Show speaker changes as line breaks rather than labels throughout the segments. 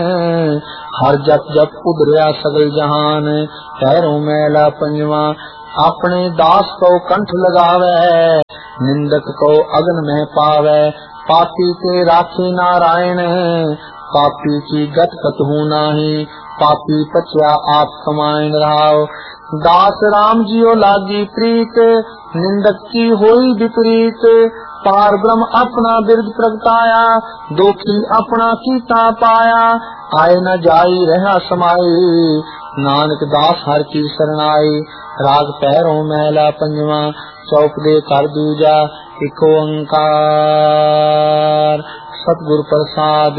हर जप जप उधरिया सगल जहान। पैरों मैला पंजवा अपने दास को कंठ लगावे, निंदक को अग्न में पावे। पापी के राखे नारायण, पापी की गत कतहु नाही। पापी पचया आप कमाइन रहाओ। दास राम जियो लागी प्रीत, निंदक की होई विपरीत। पार ब्रह्म अपना बिरद प्रगटाया, दोखी अपना कीता पाया। आए न जाई रहा समाई, नानक दास हर की शरणाई। राग पैरों महला पंजवा, चौप दे कर दूजा। एक ओंकार सतगुर प्रसाद।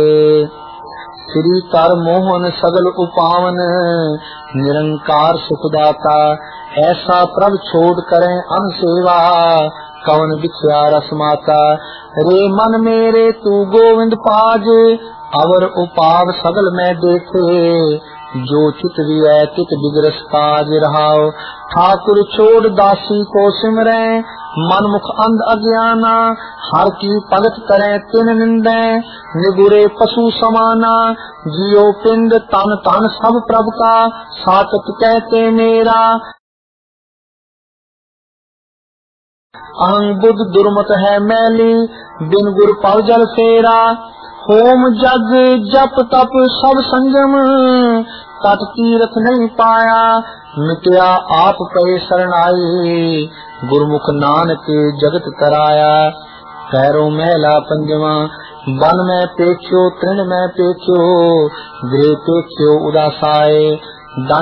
श्री कर मोहन सगल उपावन, निरंकार सुखदाता। ऐसा प्रभ छोड़ करें अनसेवा, कवन बिछया रस माता। रे मन मेरे तू गोविंद पाज, अवर उपाव सगल में देखे। जो चित विय चित बिगरस काज रहाओ। ठाकुर छोड़ दासी को सिमरे, मन मुख अंध अज्ञाना। हर की भगत करे तिन निंदे, निगुरे पशु समाना। जियो पिंड तन तन सब प्रभ का, साचत कहते मेरा। अहं बुद्ध दुर्मत है मैली, बिन गुर पव जल फेरा। होम जग जप तप सब संयम, तट तीरथ नहीं पाया। मिटया आप पे शरणाई, गुरमुख नानक जगत तराया। पैरों मैला पंजवा, वन में पेख्यो तृण में पेख्यो। गृह पेख्यो उदासाए,